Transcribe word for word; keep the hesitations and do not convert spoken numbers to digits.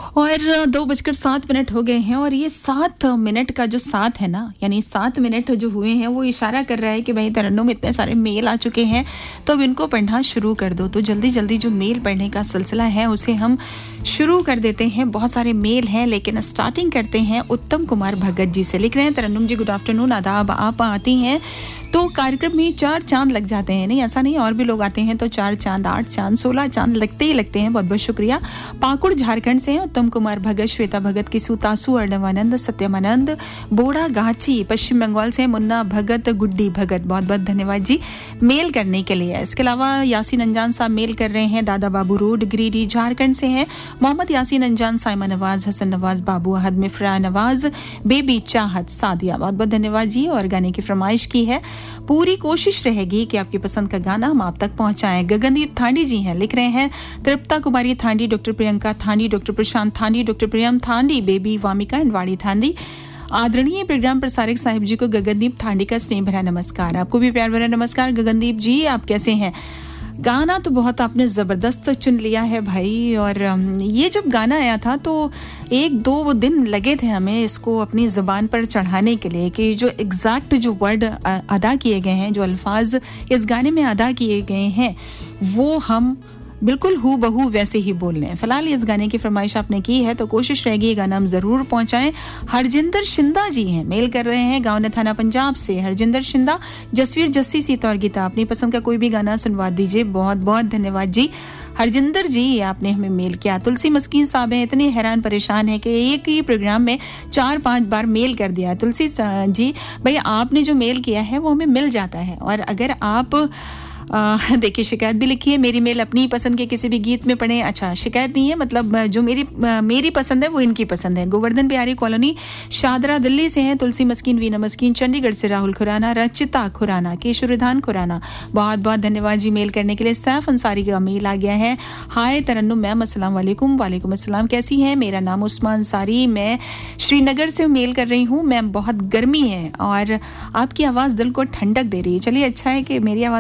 और दो बजकर सात मिनट हो गए हैं और ये सात मिनट का जो साथ है ना, यानी सात मिनट जो हुए हैं वो इशारा कर रहा है कि भाई तरन्नुम इतने सारे मेल आ चुके हैं तो अब इनको पढ़ना शुरू कर दो। तो जल्दी जल्दी जो मेल पढ़ने का सिलसिला है उसे हम शुरू कर देते हैं। बहुत सारे मेल हैं लेकिन स्टार्टिंग करते हैं उत्तम कुमार भगत जी से। लिख रहे हैं, तरन्नुम जी गुड आफ्टरनून, आदाब। आप आती हैं तो कार्यक्रम में चार चांद लग जाते हैं। नहीं, ऐसा नहीं, और भी लोग आते हैं तो चार चांद, आठ चांद, सोलह चांद लगते ही लगते हैं। बहुत बहुत शुक्रिया। पाकुड़ झारखंड से हैं उत्तम कुमार भगत, श्वेता भगत, किसू तासु, अर्णवानंद, सत्यमानंद, बोड़ा गाची। पश्चिम बंगाल से मुन्ना भगत, गुड्डी भगत, बहुत बहुत धन्यवाद जी मेल करने के लिए। इसके अलावा यासीन अंजान साहब मेल कर रहे हैं, दादा बाबू रोड, गिरिडीह झारखंड से हैं। मोहम्मद यासीन अंजान, साइमा नवाज, हसन नवाज, बाबू अहद, मिफ्रा नवाज, बेबी चाहत, सादिया, बहुत बहुत धन्यवाद जी। और गाने की फरमाइश की है, पूरी कोशिश रहेगी कि आपकी पसंद का गाना हम आप तक पहुंचाएं। गगनदीप थांडी जी हैं, लिख रहे हैं, तृप्ता कुमारी थांडी, doctor Priyanka थांडी, doctor Prashant थांडी, doctor Priyam थांडी, baby Wamiqa and वाड़ी थांडी। आदरणीय प्रोग्राम प्रसारक साहिब जी को गगनदीप थांडी का स्नेह भरा नमस्कार। आपको भी प्यार भरा नमस्कार गगनदीप जी, आप कैसे हैं? गाना तो बहुत आपने ज़बरदस्त चुन लिया है भाई। और ये जब गाना आया था तो एक दो दिन लगे थे हमें इसको अपनी ज़बान पर चढ़ाने के लिए कि जो एग्जैक्ट जो वर्ड अदा किए गए हैं, जो अल्फाज इस गाने में अदा किए गए हैं वो हम बिल्कुल हू बहू वैसे ही बोल रहे हैं। फिलहाल इस गाने की फरमाइश आपने की है तो कोशिश रहेगी ये गाना हम ज़रूर पहुंचाएं। हरजिंदर शिंदा जी हैं, मेल कर रहे हैं गाँव थाना पंजाब से। हरजिंदर शिंदा, जसवीर, जस्सी, सीता और गीता, अपनी पसंद का कोई भी गाना सुनवा दीजिए। बहुत बहुत धन्यवाद जी हरजिंदर जी, आपने हमें मेल किया। तुलसी मस्कीन साहब हैं, इतने हैरान परेशान है कि एक ही प्रोग्राम में चार पांच बार मेल कर दिया। तुलसी जी भाई, आपने जो मेल किया है वो हमें मिल जाता है। और अगर आप देखिए शिकायत भी लिखी है, मेरी मेल अपनी पसंद के किसी भी गीत में पढ़े। अच्छा, शिकायत नहीं है, मतलब जो मेरी मेरी पसंद है वो इनकी पसंद है। गोवर्धन बिहारी कॉलोनी, शादरा, दिल्ली से हैं तुलसी मस्कीन, वीना मस्कीन। चंडीगढ़ से राहुल खुराना, रचिता खुराना, केशुरधान खुराना, बहुत बहुत धन्यवाद जी मेल करने के लिए। सैफ अंसारी का मेल आ गया है, हाय तरन्नुम मैम, अस्सलाम वालेकुम। वालेकुम अस्सलाम, कैसी हैं? मेरा नाम उस्मान अंसारी, मैं श्रीनगर से मेल कर रही हूँ। मैम बहुत गर्मी है और आपकी आवाज़ दिल को ठंडक दे रही है। चलिए, अच्छा है कि मेरी आवाज़